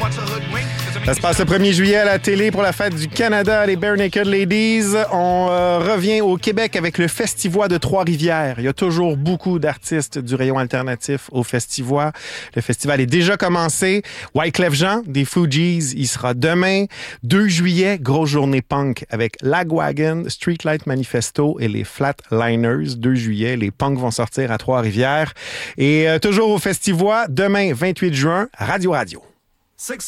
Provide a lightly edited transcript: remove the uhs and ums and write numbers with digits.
Ça se passe le 1er juillet à la télé pour la fête du Canada, les Bare Naked Ladies. On revient au Québec avec le Festivois de Trois-Rivières. Il y a toujours beaucoup d'artistes du rayon alternatif au Festivois. Le festival est déjà commencé. Wyclef Jean des Fugees, il sera demain. 2 juillet, grosse journée punk avec Lagwagon, Streetlight Manifesto et les Flatliners. 2 juillet, les punks vont sortir à Trois-Rivières. Et toujours au Festivois, demain, 28 juin, Radio.